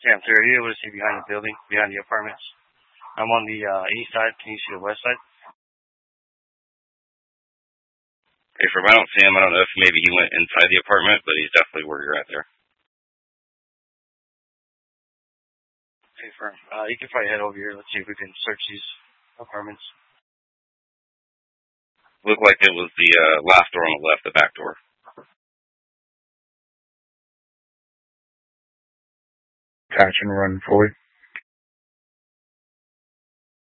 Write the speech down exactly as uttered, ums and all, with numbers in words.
Yeah, I'm clear. Are you able to see behind the building, behind the apartments? I'm on the uh, east side. Can you see the west side? Hey, from I don't see him. I don't know if maybe he went inside the apartment, but he's definitely where you're at there. Okay, firm. Uh, you can probably head over here. Let's see if we can search these apartments. Looked like it was the uh, last door on the left, the back door. Attach and run forward.